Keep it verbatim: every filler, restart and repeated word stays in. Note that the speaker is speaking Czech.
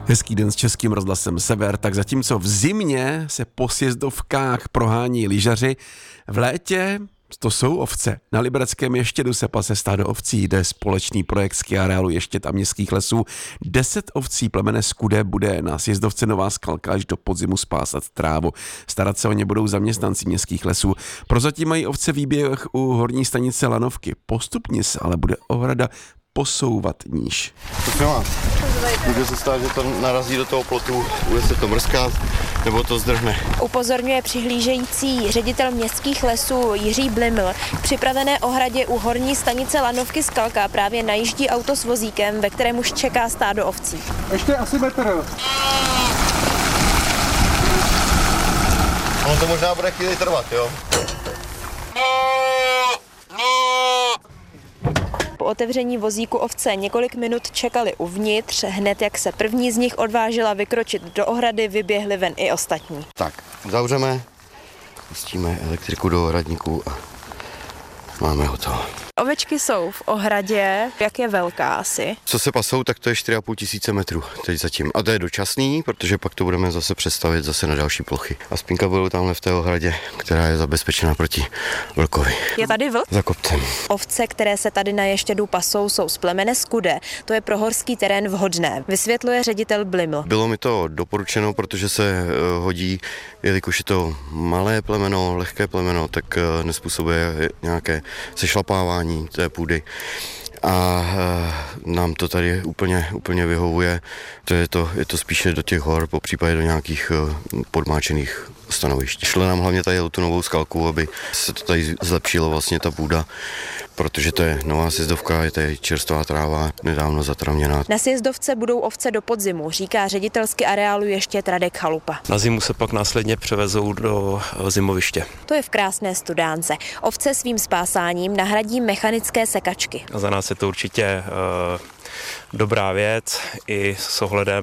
Hezký den s Českým rozhlasem Sever. Tak zatímco v zimě se po sjezdovkách prohání lyžaři, v létě to jsou ovce. Na Libereckém Ještědu se pase stádo ovcí, jde společný projekt ski areálu Ještěd a městských lesů. Deset ovcí plemene Skude bude na sjezdovce Nová Skalka až do podzimu spásat trávu. Starat se o ně budou zaměstnanci městských lesů. Prozatím mají ovce výběh u horní stanice Lanovky. Postupně se ale bude ohrada posouvat níž. Může se stát, že to narazí do toho plotu, bude se to mrskat, nebo to zdrhne. Upozorňuje přihlížející ředitel městských lesů Jiří Bliml. K připravené ohradě u horní stanice Lanovky Skalka právě najíždí auto s vozíkem, ve kterém už čeká stádo ovcí. Ještě asi metr. Ono to možná bude chvíli trvat, jo? Po otevření vozíku ovce několik minut čekali uvnitř, hned jak se první z nich odvážila vykročit do ohrady, vyběhli ven i ostatní. Tak, zavřeme, pustíme elektriku do ohradníku a máme hotovo. Ovečky jsou v ohradě, jak je velká asi? Co se pasou, tak to je čtyři a půl tisíce metrů teď zatím. A to je dočasný, protože pak to budeme zase přestavit zase na další plochy. A spínka budou tamhle v té ohradě, která je zabezpečena proti vlkovi. Je tady vlk? Za kopcem. Ovce, které se tady na Ještědu pasou, jsou z plemene Skude. To je pro horský terén vhodné, vysvětluje ředitel Bliml. Bylo mi to doporučeno, protože se hodí, jelikož je to malé plemeno, lehké plemeno, tak nespůsobuje nějaké sešlapávání té půdy. A nám to tady úplně, úplně vyhovuje. To je, to, je to spíše do těch hor, po případě do nějakých podmáčených stanovišť. Šlo nám hlavně tady o tu Novou Skalku, aby se to tady zlepšilo vlastně ta půda, protože to je nová sjezdovka, je tady čerstvá tráva, nedávno zatravněná. Na sjezdovce budou ovce do podzimu, říká ředitelsky areálu Ještěd Radek Chalupa. Na zimu se pak následně převezou do zimoviště. To je v krásné Studánce. Ovce svým spásáním nahradí mechanické sekačky. A za nás je to určitě uh, dobrá věc i s ohledem